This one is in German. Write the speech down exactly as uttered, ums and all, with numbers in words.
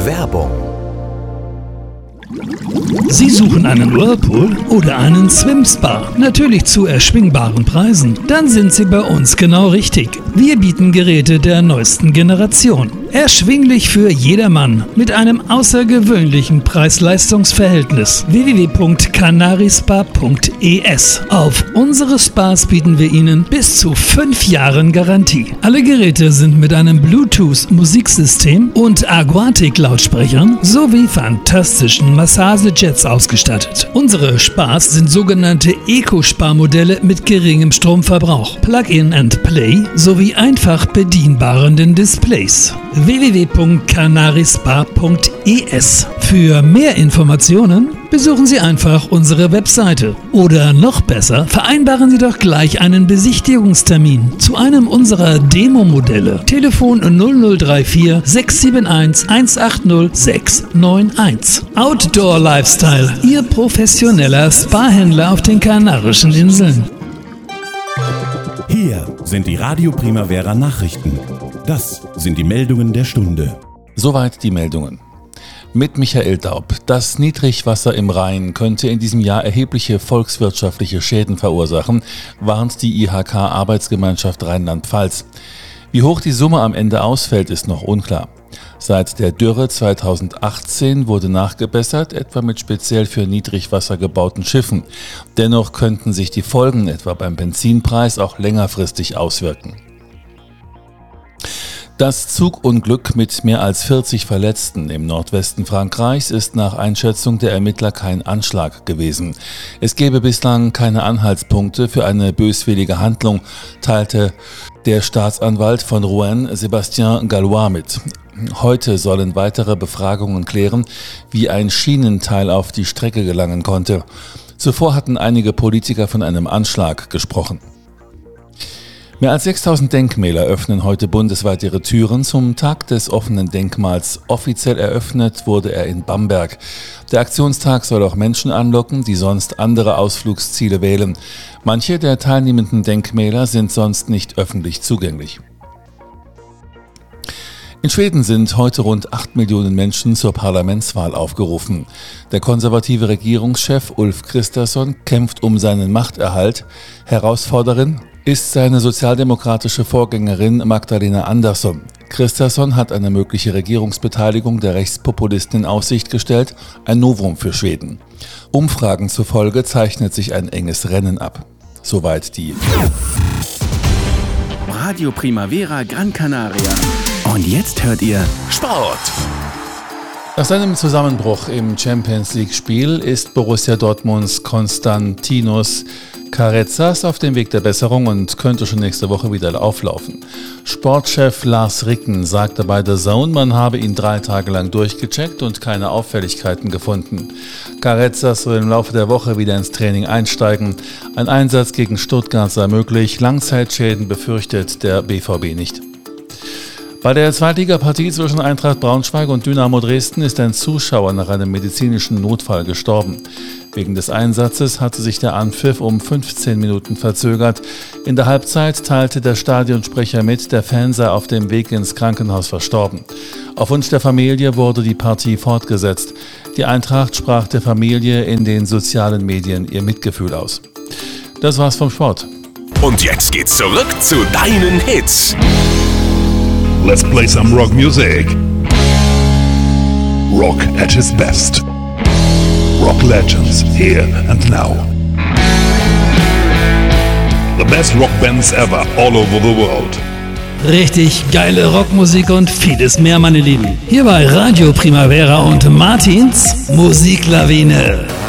Werbung. Sie suchen einen Whirlpool oder einen Swimspa? Natürlich zu erschwingbaren Preisen? Dann sind Sie bei uns genau richtig. Wir bieten Geräte der neuesten Generation. Erschwinglich für jedermann mit einem außergewöhnlichen Preis-Leistungs-Verhältnis. w w w punkt canarispa punkt e s. Auf unsere Spas bieten wir Ihnen bis zu fünf Jahren Garantie. Alle Geräte sind mit einem Bluetooth-Musiksystem und Aquatic-Lautsprechern sowie fantastischen Massagejets ausgestattet. Unsere Spas sind sogenannte Eco-Spa-Modelle mit geringem Stromverbrauch, Plug-in and Play sowie einfach bedienbaren Displays. w w w punkt canarispa punkt e s. Für mehr Informationen besuchen Sie einfach unsere Webseite. Oder noch besser, vereinbaren Sie doch gleich einen Besichtigungstermin zu einem unserer Demo-Modelle. Telefon null null drei vier sechs sieben eins eins acht null sechs neun eins. Outdoor Lifestyle, Ihr professioneller Spa-Händler auf den Kanarischen Inseln. Hier sind die Radio Primavera Nachrichten. Das sind die Meldungen der Stunde. Soweit die Meldungen. Mit Michael Daub. Das Niedrigwasser im Rhein könnte in diesem Jahr erhebliche volkswirtschaftliche Schäden verursachen, warnt die I H K-Arbeitsgemeinschaft Rheinland-Pfalz. Wie hoch die Summe am Ende ausfällt, ist noch unklar. Seit der Dürre zweitausendachtzehn wurde nachgebessert, etwa mit speziell für Niedrigwasser gebauten Schiffen. Dennoch könnten sich die Folgen, etwa beim Benzinpreis, auch längerfristig auswirken. Das Zugunglück mit mehr als vierzig Verletzten im Nordwesten Frankreichs ist nach Einschätzung der Ermittler kein Anschlag gewesen. Es gebe bislang keine Anhaltspunkte für eine böswillige Handlung, teilte der Staatsanwalt von Rouen, Sébastien Gallois, mit. Heute sollen weitere Befragungen klären, wie ein Schienenteil auf die Strecke gelangen konnte. Zuvor hatten einige Politiker von einem Anschlag gesprochen. Mehr als sechstausend Denkmäler öffnen heute bundesweit ihre Türen. Zum Tag des offenen Denkmals. Offiziell eröffnet wurde er in Bamberg. Der Aktionstag soll auch Menschen anlocken, die sonst andere Ausflugsziele wählen. Manche der teilnehmenden Denkmäler sind sonst nicht öffentlich zugänglich. In Schweden sind heute rund acht Millionen Menschen zur Parlamentswahl aufgerufen. Der konservative Regierungschef Ulf Kristersson kämpft um seinen Machterhalt. Herausforderin ist seine sozialdemokratische Vorgängerin Magdalena Andersson. Kristersson hat eine mögliche Regierungsbeteiligung der Rechtspopulisten in Aussicht gestellt, ein Novum für Schweden. Umfragen zufolge zeichnet sich ein enges Rennen ab. Soweit die Radio Primavera Gran Canaria. Und jetzt hört ihr Sport. Nach seinem Zusammenbruch im Champions-League-Spiel ist Borussia Dortmunds Konstantinos Carezas auf dem Weg der Besserung und könnte schon nächste Woche wieder auflaufen. Sportchef Lars Ricken sagte bei The Zone, man habe ihn drei Tage lang durchgecheckt und keine Auffälligkeiten gefunden. Carezas soll im Laufe der Woche wieder ins Training einsteigen. Ein Einsatz gegen Stuttgart sei möglich. Langzeitschäden befürchtet der B V B nicht. Bei der Zweitligapartie zwischen Eintracht Braunschweig und Dynamo Dresden ist ein Zuschauer nach einem medizinischen Notfall gestorben. Wegen des Einsatzes hatte sich der Anpfiff um fünfzehn Minuten verzögert. In der Halbzeit teilte der Stadionsprecher mit, der Fan sei auf dem Weg ins Krankenhaus verstorben. Auf Wunsch der Familie wurde die Partie fortgesetzt. Die Eintracht sprach der Familie in den sozialen Medien ihr Mitgefühl aus. Das war's vom Sport. Und jetzt geht's zurück zu deinen Hits. Let's play some rock music. Rock at his best. Rock legends here and now. The best rock bands ever all over the world. Richtig geile Rockmusik und vieles mehr, meine Lieben. Hier bei Radio Primavera und Martins Musiklawine.